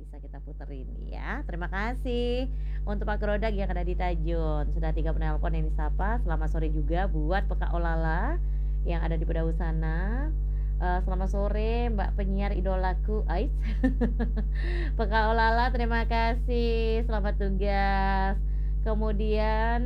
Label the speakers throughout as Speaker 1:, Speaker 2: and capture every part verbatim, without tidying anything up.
Speaker 1: bisa kita puterin ya. Terima kasih untuk Pak Gerodak yang ada di Tajun, sudah tiga penelpon yang disapa. Selamat sore juga buat Peka Olala yang ada di Pedauh sana. Eee, selamat sore Mbak penyiar idolaku, ait. Peka Olala terima kasih, selamat tugas. Kemudian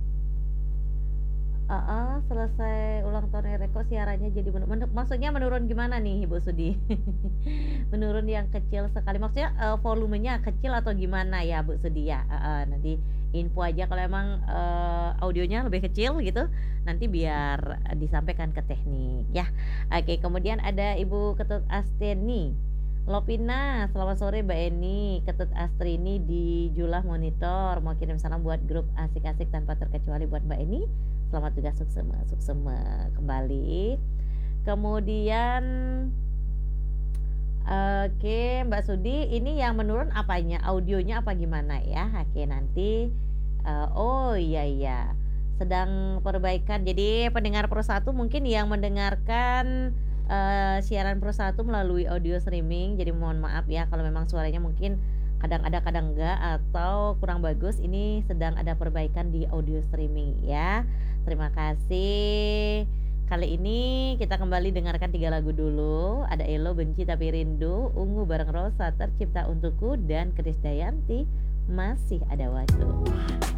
Speaker 1: heeh, selesai ulang tahun Ere kok siarannya jadi menu menu maksudnya menurun gimana nih Ibu Sudi? Menurun yang kecil sekali, maksudnya, eee, volumenya kecil atau gimana ya Bu Sudi ya? Heeh, nanti info aja kalau emang, eee, audionya lebih kecil gitu, nanti biar, eee, disampaikan ke teknik ya. Oke, kemudian ada Ibu Ketut Asteni, Lovina, selamat sore Mbak Eni, Ketut Astrini di Julah Monitor, mau kirim salam buat grup asik-asik tanpa terkecuali buat Mbak Eni, selamat juga suksema suksema kembali. Kemudian oke, Mbak Sudi, ini yang menurun apanya? Audionya apa gimana ya? Oke, nanti, eee, oh iya iya, sedang perbaikan. Jadi pendengar Pro satu mungkin yang mendengarkan, eee, siaran Pro satu melalui audio streaming, jadi mohon maaf ya kalau memang suaranya mungkin kadang ada kadang enggak atau kurang bagus, ini sedang ada perbaikan di audio streaming ya. Terima kasih. Kali ini kita kembali dengarkan tiga lagu dulu, ada Ello, Benci Tapi Rindu, Ungu bareng Rosa, Tercipta Untukku, dan Krisdayanti, Masih Ada Waktu.